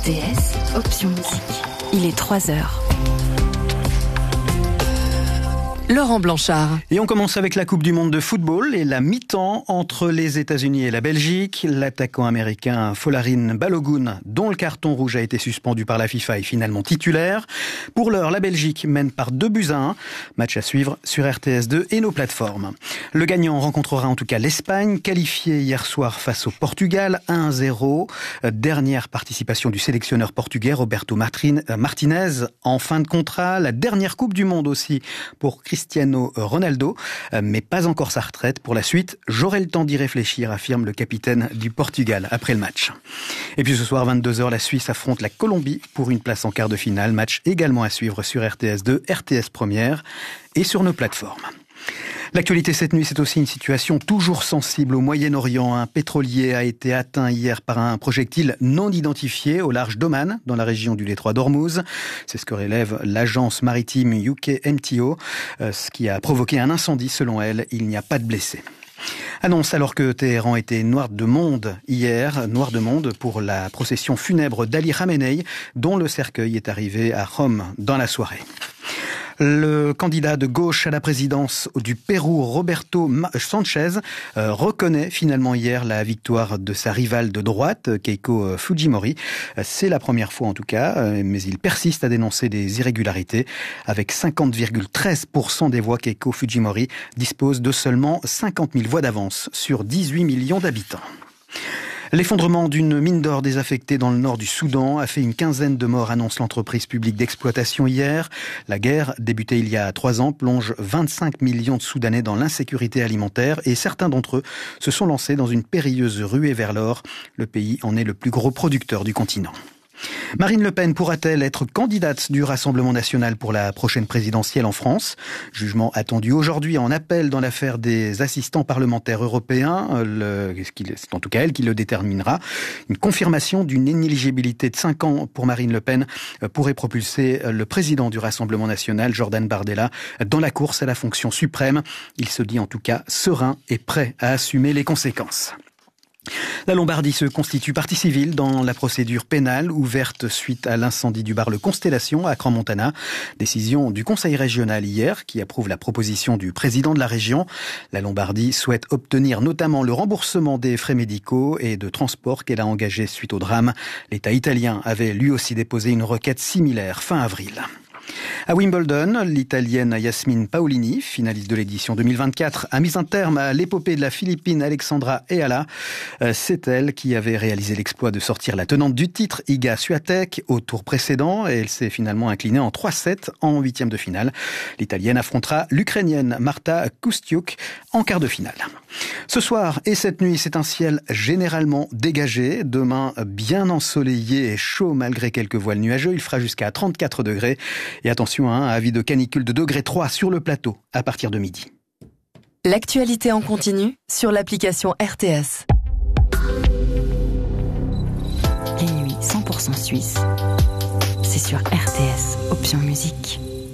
RTS, option musique. Il est 3h. Laurent Blanchard. Et on commence avec la Coupe du Monde de football et la mi-temps entre les États-Unis et la Belgique. L'attaquant américain Folarin Balogun, dont le carton rouge a été suspendu par la FIFA, est finalement titulaire. Pour l'heure, la Belgique mène par 2-1. Match à suivre sur RTS2 et nos plateformes. Le gagnant rencontrera en tout cas l'Espagne, qualifiée hier soir face au Portugal, 1-0. Dernière participation du sélectionneur portugais Roberto Martinez en fin de contrat. La dernière Coupe du Monde aussi pour Cristiano Ronaldo, mais pas encore sa retraite. Pour la suite, j'aurai le temps d'y réfléchir, affirme le capitaine du Portugal après le match. Et puis ce soir, 22h, la Suisse affronte la Colombie pour une place en quart de finale. Match également à suivre sur RTS2, RTS Première et sur nos plateformes. L'actualité cette nuit, c'est aussi une situation toujours sensible au Moyen-Orient. Un pétrolier a été atteint hier par un projectile non identifié au large d'Oman, dans la région du détroit d'Ormuz. C'est ce que relève l'agence maritime UKMTO, ce qui a provoqué un incendie. Selon elle, il n'y a pas de blessés. Annonce alors que Téhéran était noir de monde hier, noir de monde pour la procession funèbre d'Ali Khamenei, dont le cercueil est arrivé à Rome dans la soirée. Le candidat de gauche à la présidence du Pérou, Roberto Sanchez, reconnaît finalement hier la victoire de sa rivale de droite, Keiko Fujimori. C'est la première fois en tout cas, mais il persiste à dénoncer des irrégularités. Avec 50,13% des voix, Keiko Fujimori dispose de seulement 50 000 voix d'avance sur 18 millions d'habitants. L'effondrement d'une mine d'or désaffectée dans le nord du Soudan a fait une quinzaine de morts, annonce l'entreprise publique d'exploitation hier. La guerre, débutée il y a 3 ans, plonge 25 millions de Soudanais dans l'insécurité alimentaire et certains d'entre eux se sont lancés dans une périlleuse ruée vers l'or. Le pays en est le plus gros producteur du continent. Marine Le Pen pourra-t-elle être candidate du Rassemblement national pour la prochaine présidentielle en France ? Jugement attendu aujourd'hui en appel dans l'affaire des assistants parlementaires européens. C'est en tout cas elle qui le déterminera. Une confirmation d'une inéligibilité de 5 ans pour Marine Le Pen pourrait propulser le président du Rassemblement national, Jordan Bardella, dans la course à la fonction suprême. Il se dit en tout cas serein et prêt à assumer les conséquences. La Lombardie se constitue partie civile dans la procédure pénale ouverte suite à l'incendie du bar Le Constellation à Crans-Montana. Décision du Conseil régional hier qui approuve la proposition du président de la région. La Lombardie souhaite obtenir notamment le remboursement des frais médicaux et de transport qu'elle a engagés suite au drame. L'État italien avait lui aussi déposé une requête similaire fin avril. À Wimbledon, l'Italienne Yasmine Paolini, finaliste de l'édition 2024, a mis un terme à l'épopée de la Philippine Alexandra Eala. C'est elle qui avait réalisé l'exploit de sortir la tenante du titre, Iga Swiatek, au tour précédent. Et elle s'est finalement inclinée en 3-7 en 8e de finale. L'Italienne affrontera l'Ukrainienne Marta Kostyuk en quart de finale. Ce soir et cette nuit, c'est un ciel généralement dégagé. Demain, bien ensoleillé et chaud malgré quelques voiles nuageux. Il fera jusqu'à 34 degrés. Et attention, avis de canicule de degré 3 sur le plateau à partir de midi. L'actualité en continu sur l'application RTS. Les nuits 100% suisses, c'est sur RTS, option musique.